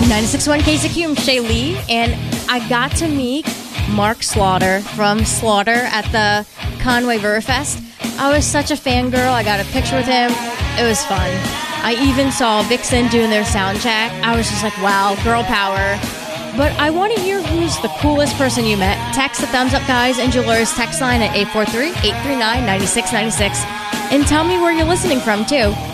96.1 KZQ, Shay Lee, and I got to meet Mark Slaughter from Slaughter at the Conway Verfest. I was such a fangirl. I got a picture with him. It was fun. I even saw Vixen doing their sound check. I was just like, wow, girl power. But I want to hear who's the coolest person you met. Text the Thumbs Up Guys and Jewelers text line at 843-839-9696. And tell me where you're listening from, too.